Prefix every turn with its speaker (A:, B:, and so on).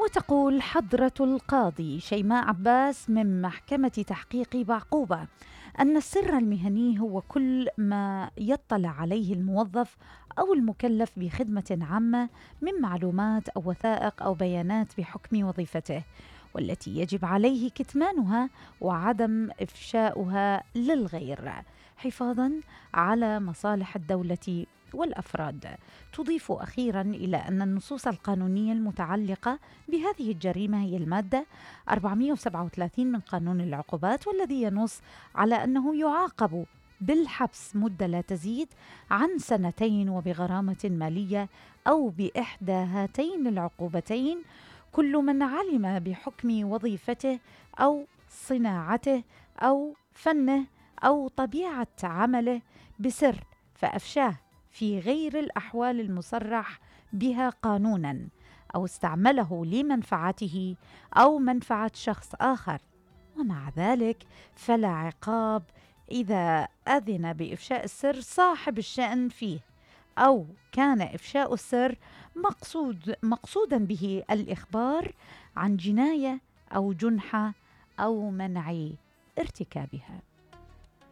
A: وتقول حضرة القاضي شيماء عباس من محكمة تحقيق بعقوبة أن السر المهني هو كل ما يطلع عليه الموظف أو المكلف بخدمة عامة من معلومات أو وثائق أو بيانات بحكم وظيفته، والتي يجب عليه كتمانها وعدم إفشاؤها للغير حفاظاً على مصالح الدولة والأفراد. تضيف أخيراً إلى أن النصوص القانونية المتعلقة بهذه الجريمة هي المادة 437 من قانون العقوبات، والذي ينص على أنه يعاقب بالحبس مدة لا تزيد عن 2 وبغرامة مالية أو بإحدى هاتين العقوبتين كل من علم بحكم وظيفته أو صناعته أو فنه أو طبيعة عمله بسر فأفشاه في غير الأحوال المصرح بها قانوناً أو استعمله لمنفعته أو منفعة شخص آخر. ومع ذلك فلا عقاب إذا أذن بإفشاء السر صاحب الشأن فيه، أو كان إفشاء السر مقصودا به الإخبار عن جناية أو جنحة أو منع ارتكابها.